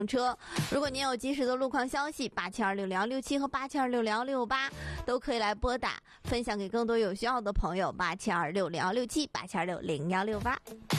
车。如果您有及时的路况消息，8726-0067和8726-0068都可以来拨打，分享给更多有需要的朋友。8726-0067、8726-0168。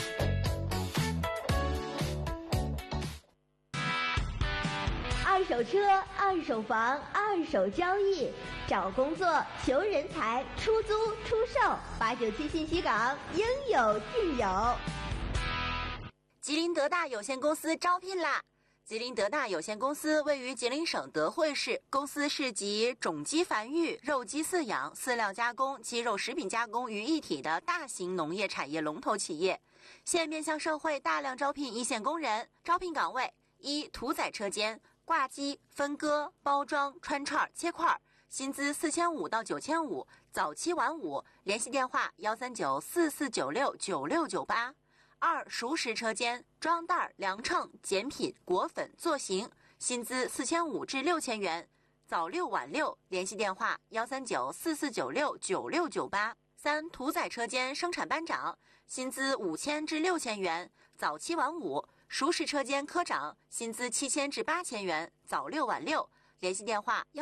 二手车、二手房、二手交易，找工作、求人才、出租、出售，897信息港应有尽有。 吉林德大有限公司招聘啦！吉林德大有限公司位于吉林省德惠市，公司是集种鸡繁育、肉鸡饲养、饲料加工、鸡肉食品加工于一体的大型农业产业龙头企业。现面向社会大量招聘一线工人，招聘岗位：一、屠宰车间，挂机、分割、包装、穿串、切块，薪资4500到9500，早期晚5，联系电话13944969698。二、熟食车间，装袋、量秤、拣品、裹粉、做形，薪资4500至6000元，早6晚6，联系电话13944969698。三、屠宰车间生产班长，薪资5000至6000元，早7晚5，熟食车间科长，薪资7000至8000元，早6晚6，联系电话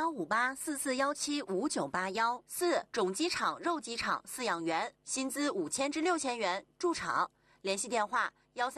15844175981。四、种鸡场、肉鸡场饲养员，薪资5000至6000元，驻场，联系电话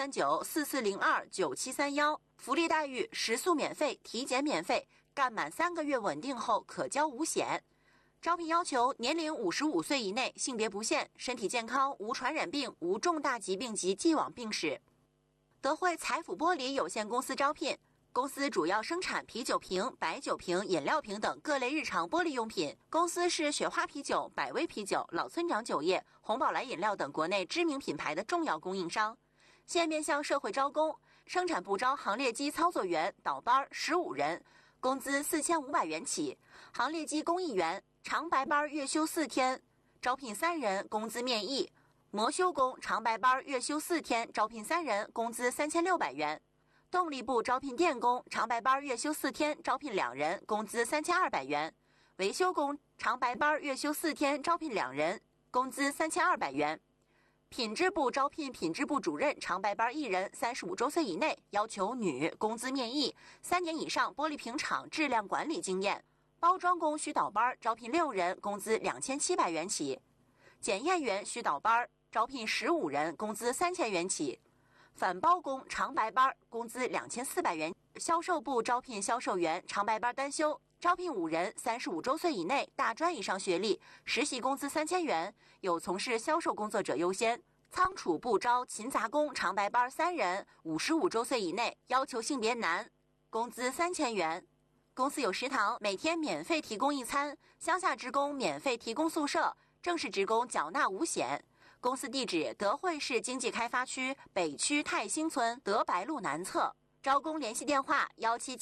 13944029731。福利待遇：食宿免费，体检免费，干满3个月稳定后可交五险。招聘要求：年龄55岁以内，性别不限，身体健康，无传染病，无重大疾病及既往病史。德惠财富玻璃有限公司招聘，公司主要生产啤酒瓶、白酒瓶、饮料瓶等各类日常玻璃用品。公司是雪花啤酒、百威啤酒、老村长酒业、红宝来饮料等国内知名品牌的重要供应商。现面向社会招工，生产部招行列机操作员，倒班15人，工资4500元起；行列机工艺员，长白班月休4天，招聘3人，工资面议；磨修工长白班月休4天，招聘3人，工资3600元；动力部招聘电工长白班月休4天，招聘2人，工资3200元；维修工长白班月休4天，招聘2人，工资3200元；品质部招聘品质部主任长白班1人，35周岁以内，要求女，工资面议，3年以上玻璃瓶厂质量管理经验；包装工需倒班，招聘6人，工资2700元起；检验员需倒班，招聘15人，工资3000元起；反包工长白班，工资2400元；销售部招聘销售员长白班单休，招聘5人，35周岁以内，大专以上学历，实习工资3000元，有从事销售工作者优先。仓储部招勤杂工长白班3人，55周岁以内，要求性别男，工资3000元。公司有食堂，每天免费提供一餐，乡下职工免费提供宿舍，正式职工缴纳五险。公司地址：德惠市经济开发区北区泰兴村德白路南侧。招工联系电话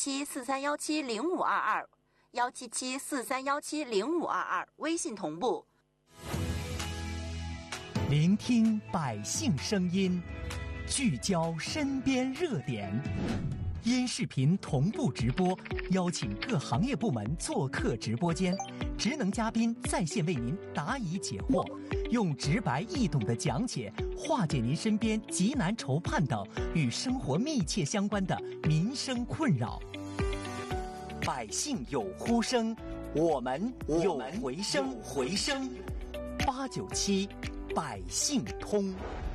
17743170522。17743170522，微信同步。 聆听百姓声音，聚焦身边热点，因视频同步直播，邀请各行业部门做客直播间，职能嘉宾在线为您答疑解惑，用直白易懂的讲解化解您身边急难愁盼等与生活密切相关的民生困扰。百姓有呼声，我们有回声。897百姓通。